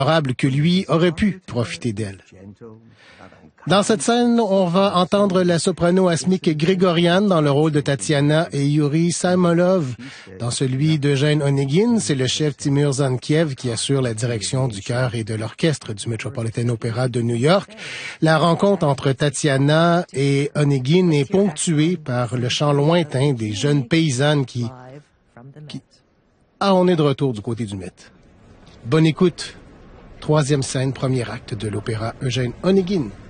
que lui aurait pu profiter d'elle. Dans cette scène, on va entendre la soprano Asmik Grigorian dans le rôle de Tatiana et Yuri Samolov dans celui d'Eugène Onegin. C'est le chef Timur Zankiev qui assure la direction du chœur et de l'orchestre du Metropolitan Opera de New York. La rencontre entre Tatiana et Onegin est ponctuée par le chant lointain des jeunes paysannes qui... Ah, on est de retour du côté du Met. Bonne écoute. Troisième scène, premier acte de l'opéra Eugène Onegin.